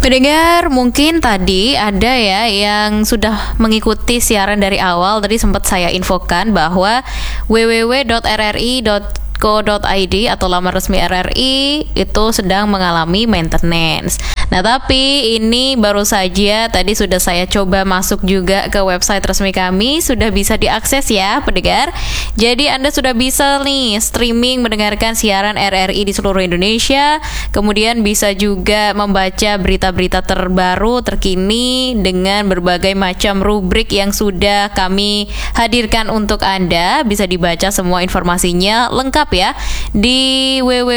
Pendengar, mungkin tadi ada ya yang sudah mengikuti siaran dari awal. Tadi sempat saya infokan bahwa www.rri.co.id atau laman resmi RRI itu sedang mengalami maintenance. Nah, tapi ini baru saja tadi sudah saya coba masuk juga ke website resmi kami, sudah bisa diakses ya pendengar. Jadi Anda sudah bisa nih streaming mendengarkan siaran RRI di seluruh Indonesia. Kemudian bisa juga membaca berita-berita terbaru terkini dengan berbagai macam rubrik yang sudah kami hadirkan untuk Anda. Bisa dibaca semua informasinya lengkap ya di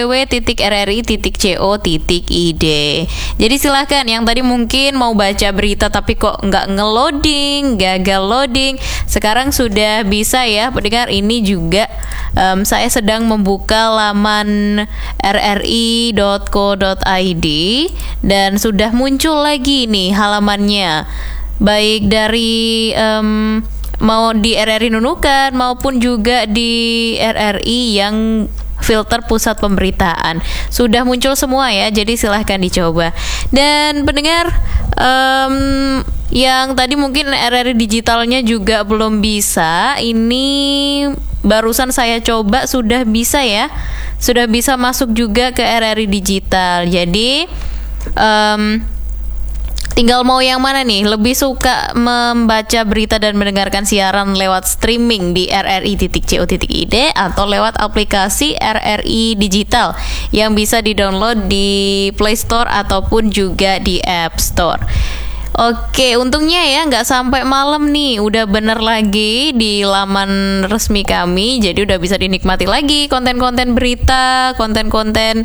www.rri.co.id. Jadi silahkan yang tadi mungkin mau baca berita tapi kok nggak nge-loading, gagal loading, sekarang sudah bisa ya pendengar. Ini juga saya sedang membuka laman rri.co.id dan sudah muncul lagi nih halamannya, baik dari mau di RRI Nunukan maupun juga di RRI yang filter pusat pemberitaan sudah muncul semua ya, jadi silahkan dicoba. Dan pendengar yang tadi mungkin RRI digitalnya juga belum bisa, ini barusan saya coba sudah bisa ya, sudah bisa masuk juga ke RRI digital. Jadi tinggal mau yang mana nih? Lebih suka membaca berita dan mendengarkan siaran lewat streaming di rri.co.id atau lewat aplikasi RRI Digital yang bisa di-download di Play Store ataupun juga di App Store. Oke, untungnya ya nggak sampai malam nih, udah bener lagi di laman resmi kami, jadi udah bisa dinikmati lagi konten-konten berita, konten-konten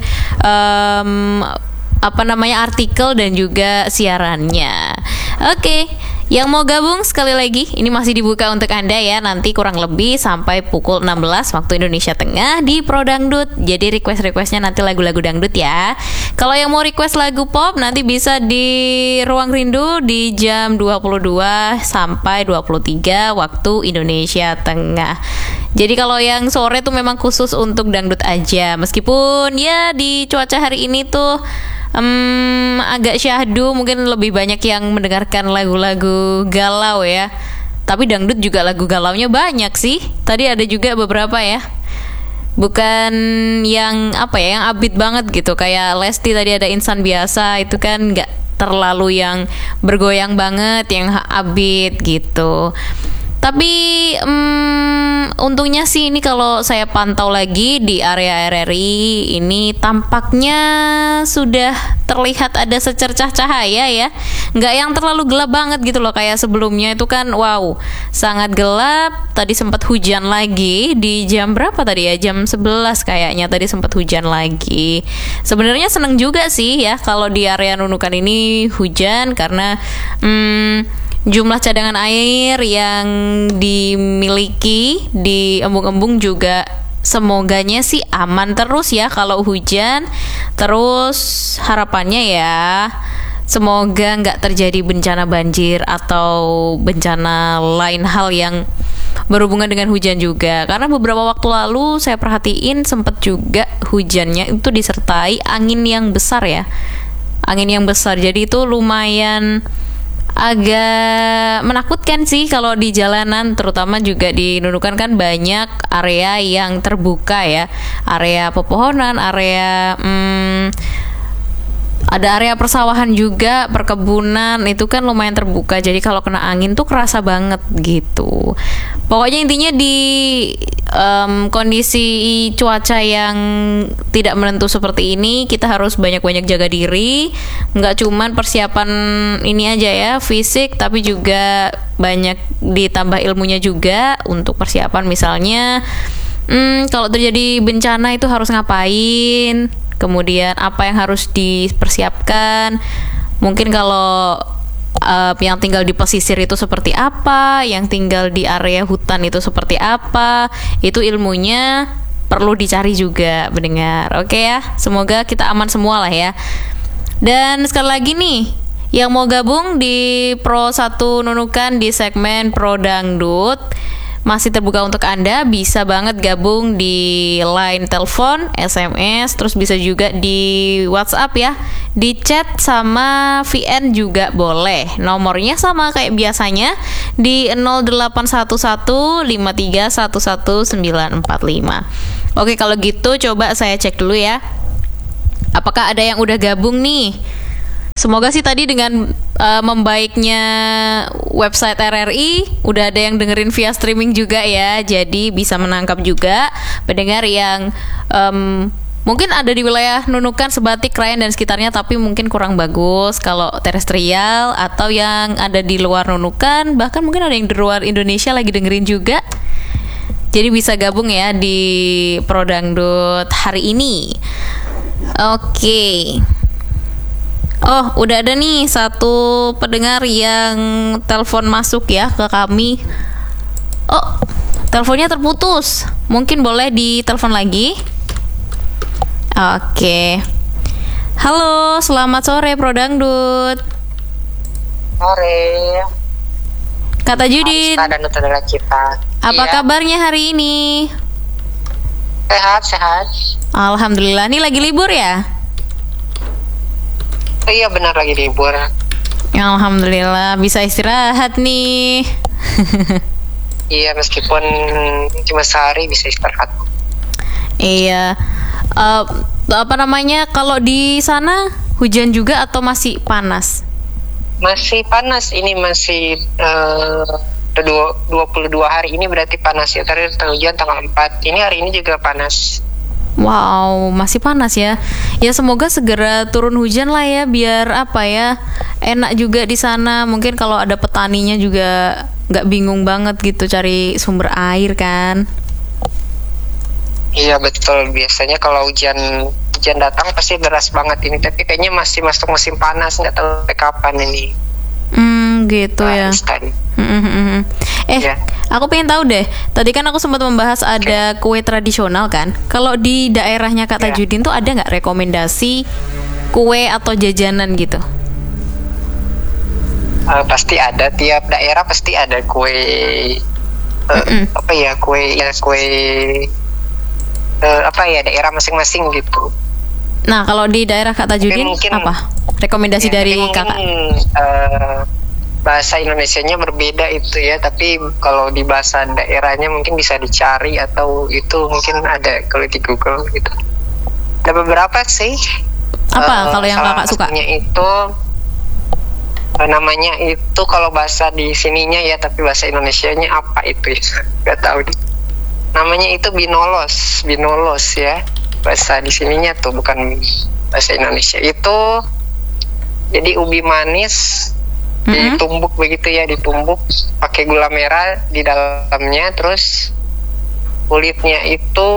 artikel dan juga siarannya. Oke, yang mau gabung sekali lagi ini masih dibuka untuk Anda ya, nanti kurang lebih sampai pukul 16 waktu Indonesia Tengah di Pro Dangdut. Jadi request-requestnya nanti lagu-lagu dangdut ya. Kalau yang mau request lagu pop nanti bisa di Ruang Rindu di jam 22 sampai 23 waktu Indonesia Tengah. Jadi kalau yang sore tuh memang khusus untuk dangdut aja, meskipun ya di cuaca hari ini tuh agak syahdu, mungkin lebih banyak yang mendengarkan lagu-lagu galau ya. Tapi dangdut juga lagu galaunya banyak sih. Tadi ada juga beberapa ya. Bukan yang yang upbeat banget gitu. Kayak Lesti tadi ada Insan Biasa, itu kan gak terlalu yang bergoyang banget, yang upbeat gitu. Tapi untungnya sih ini kalau saya pantau lagi di area RRI ini tampaknya sudah terlihat ada secercah cahaya ya, nggak yang terlalu gelap banget gitu loh, kayak sebelumnya itu kan wow sangat gelap. Tadi sempat hujan lagi di jam berapa tadi ya, jam 11 kayaknya tadi sempat hujan lagi. Sebenarnya seneng juga sih ya kalau di area Nunukan ini hujan, karena jumlah cadangan air yang dimiliki di embung-embung juga semoganya sih aman terus ya kalau hujan. Terus harapannya ya semoga nggak terjadi bencana banjir atau bencana lain hal yang berhubungan dengan hujan juga. Karena beberapa waktu lalu saya perhatiin sempat juga hujannya itu disertai angin yang besar ya. Angin yang besar, jadi itu lumayan agak menakutkan sih kalau di jalanan, terutama juga di Nunukan kan banyak area yang terbuka ya, area pepohonan, area ada area persawahan juga, perkebunan, itu kan lumayan terbuka. Jadi kalau kena angin tuh kerasa banget gitu. Pokoknya intinya di kondisi cuaca yang tidak menentu seperti ini, kita harus banyak-banyak jaga diri. Nggak cuman persiapan ini aja ya, fisik, tapi juga banyak ditambah ilmunya juga untuk persiapan. Misalnya kalau terjadi bencana itu harus ngapain, kemudian apa yang harus dipersiapkan. Mungkin kalau yang tinggal di pesisir itu seperti apa, yang tinggal di area hutan itu seperti apa, itu ilmunya perlu dicari juga mendengar. Oke ya, semoga kita aman semua lah ya. Dan sekali lagi nih, yang mau gabung di Pro 1 Nunukan di segmen Pro Dangdut masih terbuka untuk Anda, bisa banget gabung di line telepon, SMS, terus bisa juga di WhatsApp ya, Di chat sama VN juga boleh. Nomornya sama kayak biasanya di 081153111945. Oke, kalau gitu coba saya cek dulu ya. Apakah ada yang udah gabung nih? Semoga sih tadi dengan membaiknya website RRI udah ada yang dengerin via streaming juga ya. Jadi bisa menangkap juga pendengar yang mungkin ada di wilayah Nunukan, Sebatik, Krayan dan sekitarnya tapi mungkin kurang bagus kalau terestrial, atau yang ada di luar Nunukan, bahkan mungkin ada yang di luar Indonesia lagi dengerin juga. Jadi bisa gabung ya di Prodangdut hari ini. Oke. Oh, udah ada nih satu pendengar yang telepon masuk ya ke kami. Oh, teleponnya terputus. Mungkin boleh ditelepon lagi. Oke. Halo, selamat sore Prodangdut. Sore. Kata Judin. Dan saudara kita. Apa kabarnya hari ini? Sehat. Alhamdulillah. Nih lagi libur ya? Oh, iya benar lagi libur. Alhamdulillah bisa istirahat nih. Iya, meskipun cuma sehari bisa istirahat. Iya. Apa namanya? Kalau di sana hujan juga atau masih panas? Masih panas, ini masih 22 hari ini berarti panas ya. Tadi hujan tanggal 4. Ini hari ini juga panas. Wow, masih panas ya. Ya semoga segera turun hujan lah ya, biar apa ya, enak juga di sana. Mungkin kalau ada petaninya juga nggak bingung banget gitu cari sumber air kan. Iya betul. Biasanya kalau hujan datang pasti deras banget ini. Tapi kayaknya masih masuk musim panas, nggak tahu sampai kapan ini. Gitu ya. Ya. Aku pengen tahu deh. Tadi kan aku sempat membahas ada kue tradisional kan. Kalau di daerahnya Kak Tajudin tuh ada nggak rekomendasi kue atau jajanan gitu? Pasti ada. Tiap daerah pasti ada kue. Daerah masing-masing gitu. Nah, kalau di daerah Kak Tajudin apa? Rekomendasi dari Kakak? Bahasa Indonesianya berbeda itu ya, tapi kalau di bahasa daerahnya mungkin bisa dicari atau itu mungkin ada kalau di Google gitu. Ada beberapa sih. Apa kalau yang Kakak suka? Itu namanya itu kalau bahasa di sininya ya, tapi bahasa Indonesianya apa itu ya? Gak tahu. Namanya itu binolos ya. Bahasa di sininya tuh, bukan bahasa Indonesia. Itu jadi ubi manis ditumbuk begitu ya, ditumbuk pakai gula merah di dalamnya, terus kulitnya itu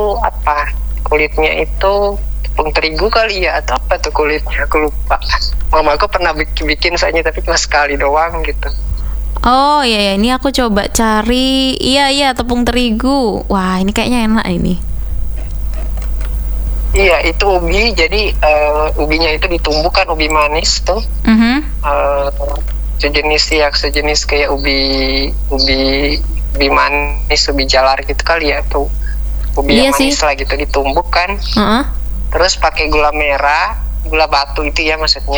tepung terigu kali ya, atau apa tuh kulitnya, aku lupa. Mama aku pernah bikin soalnya, tapi cuma sekali doang gitu. Oh iya, ini aku coba cari. Iya tepung terigu. Wah, ini kayaknya enak ini. Iya, itu ubi. Jadi ubinya itu ditumbuk kan, ubi manis tuh. Sejenis kayak ubi manis, ubi jalar gitu kali ya, tuh ubi yang manis lah gitu, ditumbuk kan. Terus pakai gula merah, gula batu itu ya maksudnya,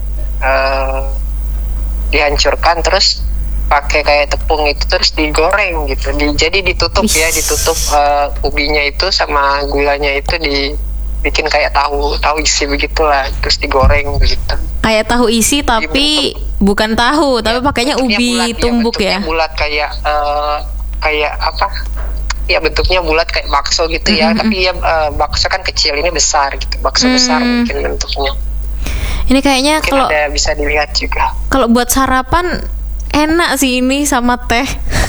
dihancurkan, terus pakai kayak tepung itu, terus digoreng gitu. Jadi ditutup ubinya itu sama gulanya itu dibikin kayak tahu isi begitulah, terus digoreng begitu. Kayak tahu isi tapi bukan tahu, tapi pakainya ubi bulat, tumbuk ya. Bulat kayak apa? Ya bentuknya bulat kayak bakso gitu ya, tapi ya bakso kan kecil, ini besar gitu. Bakso besar mungkin bentuknya. Ini kayaknya kalau bisa dilihat juga. Kalau buat sarapan enak sih ini sama teh.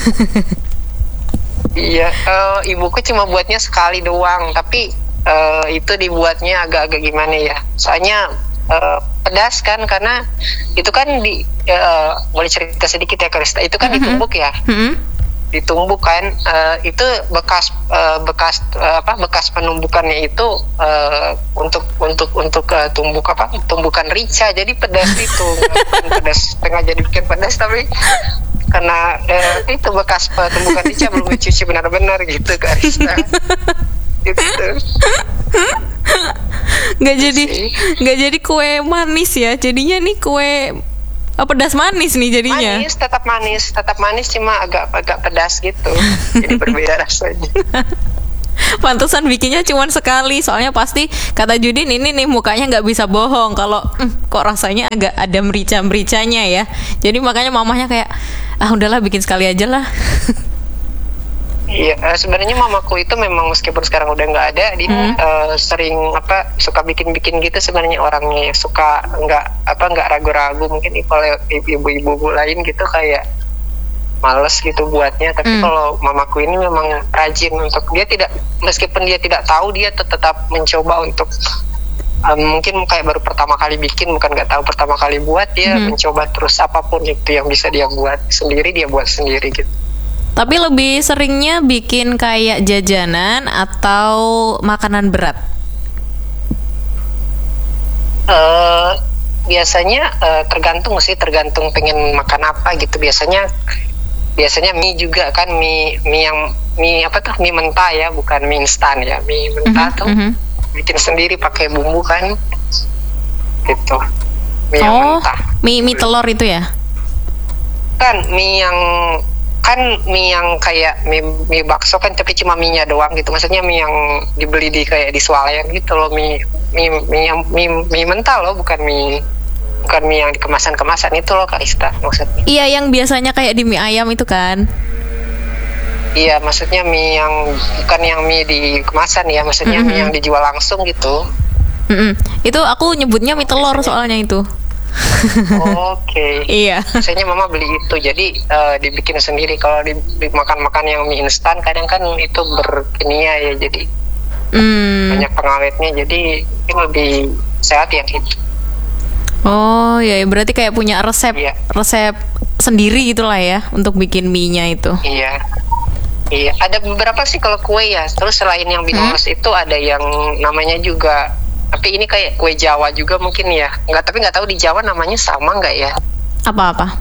Iya, ibuku cuma buatnya sekali doang, tapi itu dibuatnya agak-agak gimana ya? Soalnya pedas kan, karena itu kan boleh cerita sedikit ya Krista, itu kan ditumbuk ya. Ditumbuk kan, itu bekas penumbukannya itu untuk tumbukan rica, jadi pedas itu. Pedas, tengah jadi bikin pedas, tapi karena itu bekas tumbukan rica belum dicuci benar-benar gitu Krista. gitu. Nggak jadi kue manis ya, jadinya nih kue pedas manis nih jadinya. Tetap manis cuma agak pedas gitu. Jadi berbeda rasanya. Pantesan bikinnya cuma sekali, soalnya pasti kata Judin ini nih mukanya nggak bisa bohong kalau kok rasanya agak ada merica-mericanya ya. Jadi makanya mamahnya kayak udahlah bikin sekali aja lah. Iya, sebenarnya mamaku itu memang meskipun sekarang udah nggak ada, dia sering suka bikin-bikin gitu sebenarnya orangnya, suka nggak ragu-ragu. Mungkin kalau ibu-ibu lain gitu kayak males gitu buatnya, tapi kalau mamaku ini memang rajin untuk dia meskipun dia tidak tahu, dia tetap mencoba untuk mungkin kayak baru pertama kali bikin, bukan nggak tahu pertama kali buat, dia mencoba terus apapun itu yang bisa dia buat sendiri, dia buat sendiri gitu. Tapi lebih seringnya bikin kayak jajanan atau makanan berat? Biasanya tergantung pengen makan apa gitu. Biasanya mie juga kan, mie mentah ya, bukan mie instan ya, mie mentah tuh bikin sendiri pakai bumbu kan gitu. Mie yang mentah. Mie telur itu ya? Kan mie yang kayak mie bakso kan, tapi cuma mie-nya doang gitu. Maksudnya mie yang dibeli di swalayan gitu loh, mie mentah loh, bukan mie yang di kemasan itu loh, Kalista, maksudnya. Iya, yang biasanya kayak di mie ayam itu kan? Iya, maksudnya mie yang bukan yang mie di kemasan ya, maksudnya mie yang dijual langsung gitu. Itu aku nyebutnya mie telur soalnya itu. Oke. Iya. Biasanya mama beli itu, jadi dibikin sendiri. Kalau makan yang mie instan kadang kan itu berkimia ya, jadi banyak pengawetnya, jadi itu lebih sehat yang itu. Oh ya, berarti kayak punya resep sendiri gitulah ya untuk bikin mie-nya itu. Iya, ada beberapa sih kalau kue ya. Terus selain yang binolos itu ada yang namanya juga, tapi ini kayak kue Jawa juga mungkin ya. Tapi nggak tahu di Jawa namanya sama nggak ya? Apa?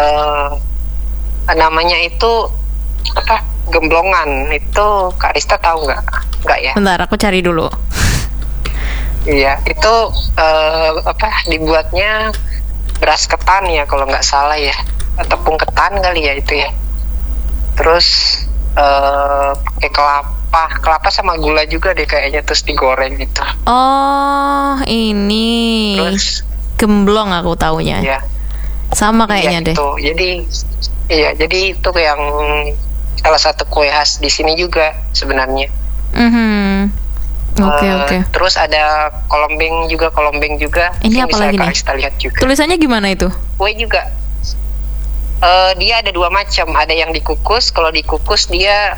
Namanya itu gemblongan. Itu Kak Rista tahu nggak? Nggak ya? Bentar, aku cari dulu. Iya, itu dibuatnya beras ketan ya kalau nggak salah ya, tepung ketan kali ya itu ya. Terus pakai kelapa sama gula juga deh kayaknya, terus digoreng gitu. Oh, ini terus gemblong aku taunya. Iya. Sama kayaknya deh. Jadi itu yang salah satu kue khas di sini juga sebenarnya. Oke. Terus ada kolombeng juga. Ini apa lagi nih? Kita lihat juga. Tulisannya gimana itu? Kue juga. Dia ada dua macam. Ada yang dikukus. Kalau dikukus dia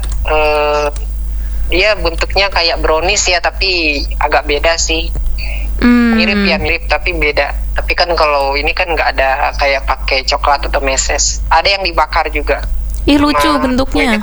bentuknya kayak brownies ya, tapi agak beda sih. Mirip tapi beda. Tapi kan kalau ini kan nggak ada kayak pakai coklat atau meses. Ada yang dibakar juga. Ih, lucu bentuknya.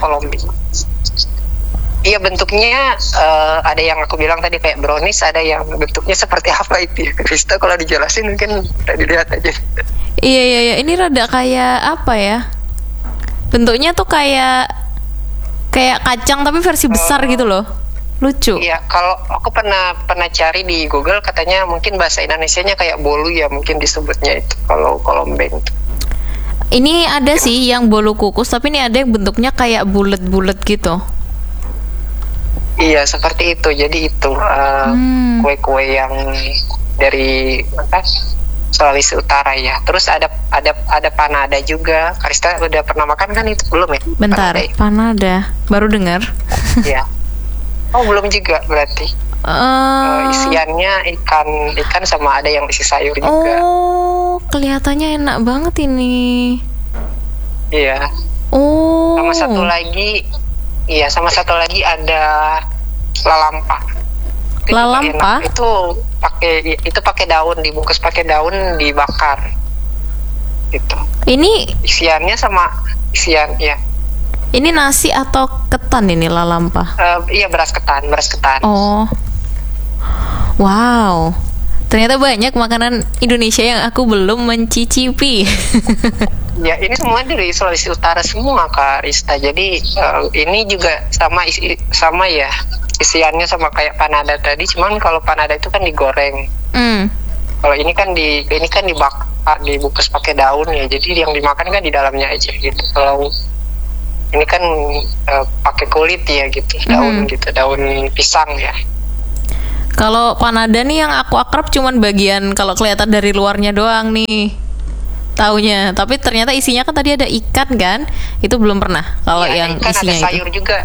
Iya, bentuknya ada yang aku bilang tadi kayak brownies, ada yang bentuknya seperti apa itu ya, Krista, kalau dijelasin mungkin kita dilihat aja. Iya, ini rada kayak apa ya, bentuknya tuh kayak kacang tapi versi besar gitu loh, lucu. Iya, kalau aku pernah cari di Google, katanya mungkin bahasa Indonesianya kayak bolu ya, mungkin disebutnya itu kalau kolombeng. Ini ada sih yang bolu kukus, tapi ini ada yang bentuknya kayak bulet-bulet gitu. Iya, seperti itu. Jadi itu kue-kue yang dari Sulawesi Utara ya. Terus ada panada juga. Karista udah pernah makan kan itu, belum ya? Bentar, panada. Baru dengar. Iya. Oh, belum juga berarti. Isiannya ikan sama ada yang isi sayur juga. Oh, kelihatannya enak banget ini. Iya. Oh. Sama satu lagi ada lalampa. Lalampa? Itu pakai daun, dibungkus pakai daun, dibakar. Gitu. Ini isian ya. Ini nasi atau ketan ini lalampa? Iya, beras ketan. Oh. Wow. Ternyata banyak makanan Indonesia yang aku belum mencicipi. Ya, ini semua dari Sulawesi Utara semua Kak Rista. Jadi ini juga sama ya. Isiannya sama kayak panada tadi, cuman kalau panada itu kan digoreng. Kalau ini kan dibakar, dibungkus pakai daun ya. Jadi yang dimakan kan di dalamnya aja gitu. Kalau ini kan pakai kulit ya gitu, daun gitu, daun pisang ya. Kalau panada nih yang aku akrab cuman bagian kalau kelihatan dari luarnya doang nih taunya. Tapi ternyata isinya kan tadi ada ikan kan? Itu belum pernah. Kalau Ya, yang ikan isinya ada sayur itu. juga.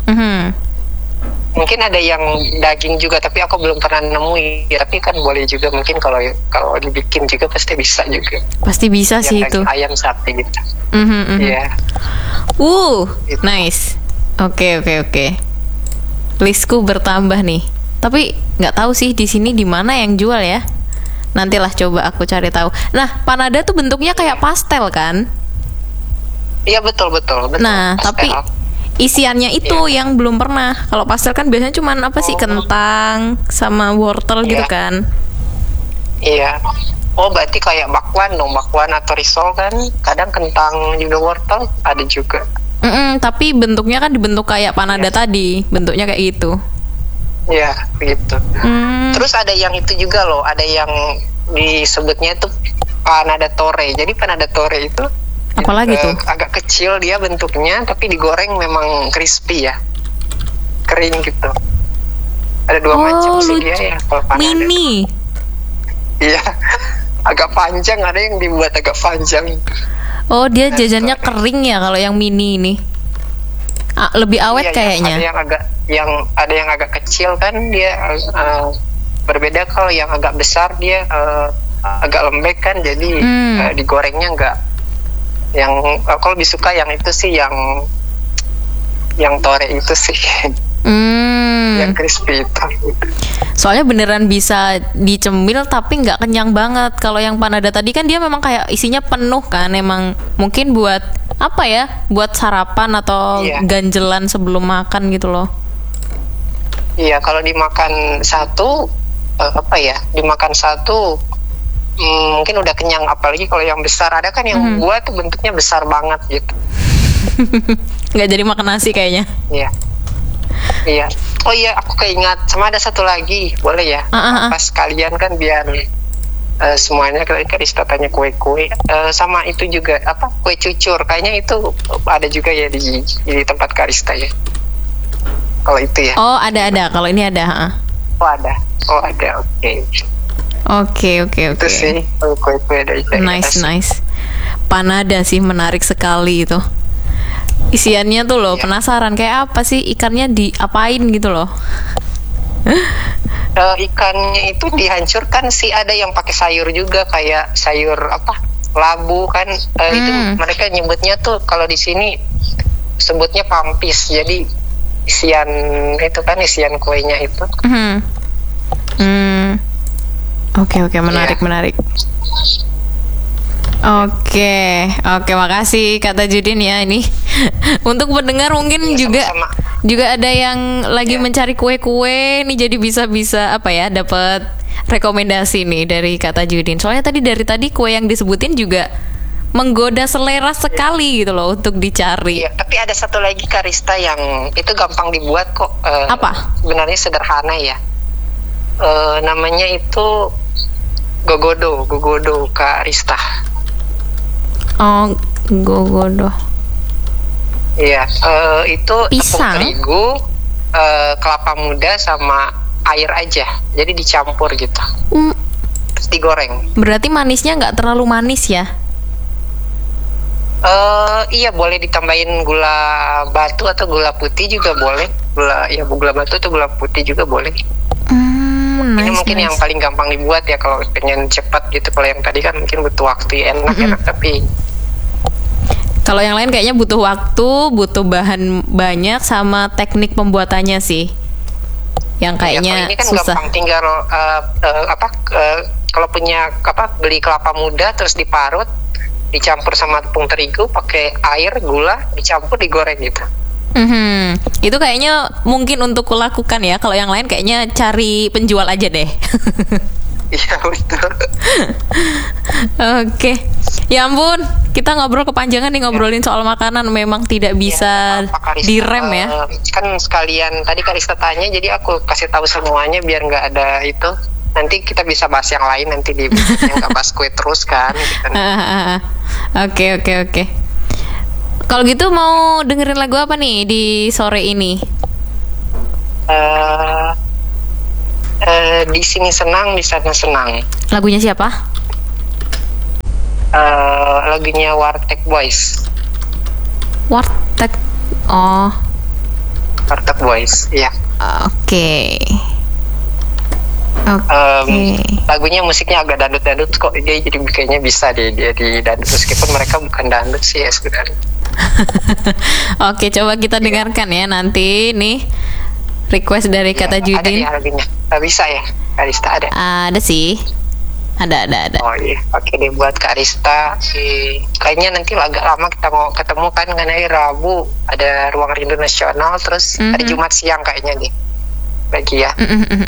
Mungkin ada yang daging juga, tapi aku belum pernah nemu. Ya, tapi kan boleh juga mungkin kalau dibikin juga pasti bisa juga. Pasti bisa Yang sih itu. ayam sapi gitu. Iya. Gitu. Nice. Oke. Listku bertambah nih. Tapi nggak tahu sih di sini di mana yang jual ya. Nantilah coba aku cari tahu. Nah, panada tuh bentuknya kayak pastel kan? Iya betul. Nah, Pastel. tapi isiannya itu yang belum pernah. Kalau pastel kan biasanya cuman apa sih, kentang sama wortel gitu kan? Iya. Oh, berarti kayak bakwan atau risol kan? Kadang kentang juga, wortel ada juga. Tapi bentuknya kan dibentuk kayak panada tadi, bentuknya kayak gitu. Iya, begitu. Terus ada yang itu juga loh, ada yang disebutnya itu panada tore. Jadi panada tore itu apalagi tuh? Agak kecil dia bentuknya, tapi digoreng memang crispy ya, kering gitu. Ada dua macam sih dia ya kalau panada. Mini. Iya, agak panjang, ada yang dibuat agak panjang. Oh, dia jajannya kering ya kalau yang mini ini. Lebih awet kayaknya. Ada yang agak kecil kan dia, berbeda kalau yang agak besar dia agak lembek kan, jadi digorengnya enggak. Yang aku lebih suka yang itu sih, yang tore itu sih. Yang crispy itu. Soalnya beneran bisa dicemil tapi nggak kenyang banget. Kalau yang panada tadi kan dia memang kayak isinya penuh kan, emang mungkin buat apa ya, buat sarapan atau ganjelan sebelum makan gitu loh. Iya, kalau dimakan satu mungkin udah kenyang. Apalagi kalau yang besar, ada kan yang gua tuh bentuknya besar banget gitu. Nggak jadi makan nasi kayaknya. Iya. Oh iya, aku keingat sama ada satu lagi, boleh ya? Pas kalian kan biar semuanya kalian kan tanya kue-kue, sama itu juga kue cucur. Kayaknya itu ada juga ya di tempat Karista ya. Kalau itu ya. Oh, ada. Kalau ini ada, Oh ada. Oke. Itu sih kue-kue dari Nice. Panada sih menarik sekali itu. Isiannya tuh loh, penasaran kayak apa sih, ikannya diapain gitu loh. Ikannya itu dihancurkan sih, ada yang pakai sayur juga, kayak sayur labu kan. Itu mereka nyebutnya tuh, kalau di sini sebutnya pampis. Jadi isian kuenya itu. Oke, menarik. Oke, makasih Kak Tajudin ya ini. Untuk pendengar mungkin sama-sama. juga ada yang lagi mencari kue-kue nih, jadi bisa dapat rekomendasi nih dari Kak Tajudin. Soalnya dari tadi kue yang disebutin juga menggoda selera sekali gitu loh untuk dicari. Iya, tapi ada satu lagi Karista yang itu gampang dibuat kok. Apa? Sebenarnya sederhana ya. Namanya itu gogodo Karista. Oh, gogodo. Iya, itu pisang, tepung terigu, kelapa muda sama air aja. Jadi dicampur gitu. Terus digoreng. Berarti manisnya nggak terlalu manis ya? Iya, boleh ditambahin gula batu atau gula putih juga boleh. Gula batu atau gula putih juga boleh. Ini mungkin yang paling gampang dibuat ya kalau pengen cepat gitu. Kalau yang tadi kan mungkin butuh waktu, enak tapi kalau yang lain kayaknya butuh waktu, butuh bahan banyak sama teknik pembuatannya sih. Yang kayaknya ini kan susah. Gampang, tinggal kalau punya beli kelapa muda terus diparut, dicampur sama tepung terigu, pakai air, gula, dicampur, digoreng gitu. Itu kayaknya mungkin untuk kulakukan ya. Kalau yang lain kayaknya cari penjual aja deh. Iya betul. Oke. Ya ampun, kita ngobrol kepanjangan nih ngobrolin soal makanan, memang tidak bisa Ya, apa, Karista, direm ya. Kan sekalian tadi Karista tanya, jadi aku kasih tahu semuanya biar nggak ada itu. Nanti kita bisa bahas yang lain nanti di yang nggak bahas kue terus kan. Gitu. Oke. Kalau gitu mau dengerin lagu apa nih di sore ini? Di sini senang, di sana senang. Lagunya siapa? Lagunya Warteg Boys. Warteg. Oh, Warteg Boys, ya. oke. Lagunya musiknya agak dangdut kok, dia jadi kayaknya bisa dia di dangdut meskipun mereka bukan dangdut sih ya sebenarnya. Oke, coba kita dengarkan ya nanti nih request dari Kata Ada Judin. ya lagunya. Bisa ya, Karista ada. Ada sih. Ada. Oh iya, oke deh buat Kak Arista. Kayaknya nanti agak lama kita mau ketemu kan, karena hari Rabu ada Ruang Rindu Nasional, terus hari Jumat siang kayaknya deh. Lagi ya.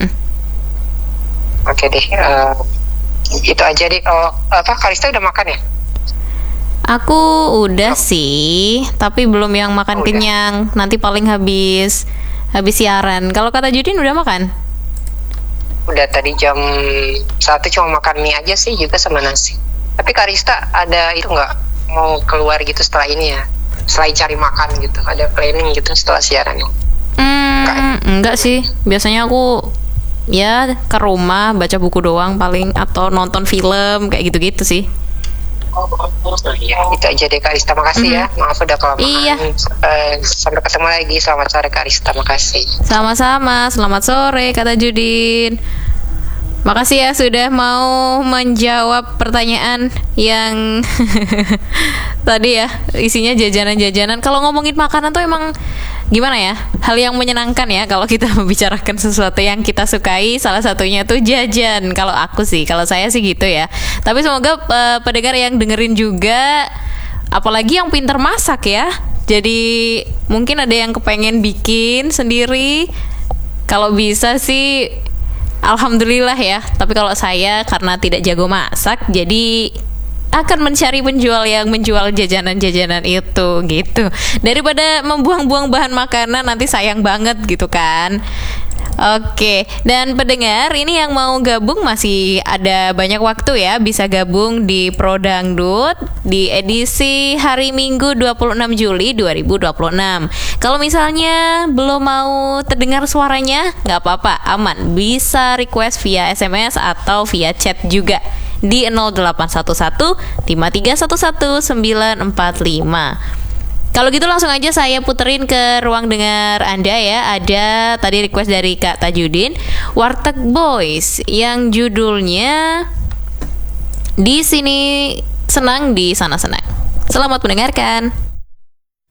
Oke deh, itu aja deh. Kak Arista udah makan ya? Aku udah sih, tapi belum yang makan kenyang. Nanti paling habis siaran. Kalau Kata Judin udah makan? Udah tadi jam 1 cuma makan mie aja sih juga sama nasi. Tapi Karista ada itu nggak mau keluar gitu setelah ini ya? Selain cari makan gitu, ada planning gitu setelah siaran ini? Enggak sih. Biasanya aku ya ke rumah baca buku doang paling, atau nonton film kayak gitu-gitu sih. Ya, itu aja deh Karista, makasih ya. Maaf udah kelamaan. Iya. Sampai ketemu lagi. Selamat sore Karista, makasih. Sama-sama, selamat sore Kata Judin. Makasih ya sudah mau menjawab pertanyaan yang tadi ya, isinya jajanan-jajanan. Kalau ngomongin makanan tuh emang gimana ya, hal yang menyenangkan ya kalau kita membicarakan sesuatu yang kita sukai. Salah satunya tuh jajan. Kalau aku sih, kalau saya sih gitu ya. Tapi semoga pendengar yang dengerin juga, apalagi yang pintar masak ya, jadi mungkin ada yang kepengen bikin sendiri. Kalau bisa sih alhamdulillah ya. Tapi kalau saya karena tidak jago masak, jadi akan mencari penjual yang menjual jajanan-jajanan itu gitu. Daripada membuang-buang bahan makanan, nanti sayang banget gitu kan. Oke, dan pendengar ini yang mau gabung masih ada banyak waktu ya, bisa gabung di Pro Dangdut di edisi hari Minggu 26 Juli 2026. Kalau misalnya belum mau terdengar suaranya, nggak apa-apa, aman, bisa request via SMS atau via chat juga di 0811 5311 945. Kalau gitu langsung aja saya puterin ke ruang dengar Anda ya. Ada tadi request dari Kak Tajudin, Warteg Boys, yang judulnya Di Sini Senang, Di Sana Senang. Selamat mendengarkan.